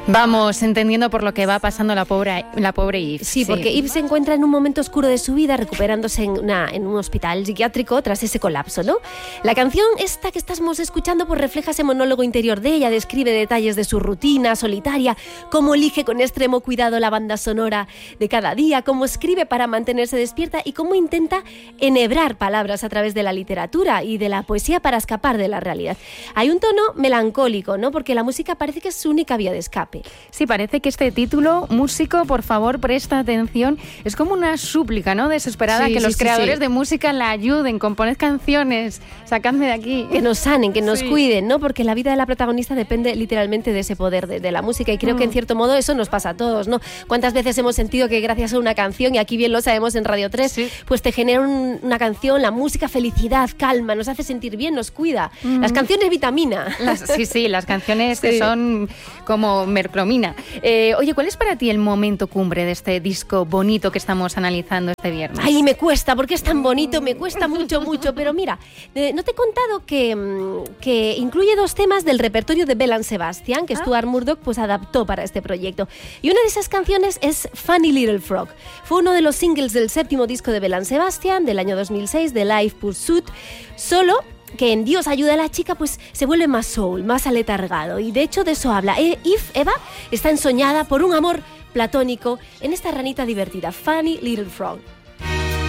Vamos entendiendo por lo que va pasando la pobre Eve. Sí, porque Eve se encuentra en un momento oscuro de su vida, recuperándose en un hospital psiquiátrico tras ese colapso, ¿no? La canción esta que estamos escuchando pues refleja ese monólogo interior de ella, describe detalles de su rutina solitaria, cómo elige con extremo cuidado la banda sonora de cada día, cómo escribe para mantenerse despierta y cómo intenta enhebrar palabras a través de la literatura y de la poesía para escapar de la realidad. Hay un tono melancólico, ¿no? Porque la música parece que es su única vía de escape. Sí, parece que este título, músico, por favor, presta atención, es como una súplica, ¿no? Desesperada, que los creadores de música la ayuden, componed canciones, sacadme de aquí. Que nos sanen, que nos cuiden, ¿no? Porque la vida de la protagonista depende literalmente de ese poder de la música y creo que en cierto modo eso nos pasa a todos, ¿no? ¿Cuántas veces hemos sentido que gracias a una canción, y aquí bien lo sabemos en Radio 3, pues te genera una canción, la música, felicidad, calma, nos hace sentir bien, nos cuida. Las canciones vitamina. Las canciones que son como mercromina. Oye, ¿cuál es para ti el momento cumbre de este disco bonito que estamos analizando este viernes? Ay, me cuesta, porque es tan bonito, me cuesta mucho, pero mira, ¿no te he contado que incluye 2 temas del repertorio de Belle Sebastian, que Stuart Murdoch pues adaptó para este proyecto? Y una de esas canciones es Funny Little Frog. Fue uno de los singles del 7º disco de Belle Sebastian, del año 2006, de Life Pursuit, solo que en Dios ayuda a la chica, pues se vuelve más soul, más aletargado. Y de hecho de eso habla. Eva está ensoñada por un amor platónico en esta ranita divertida, Funny Little Frog.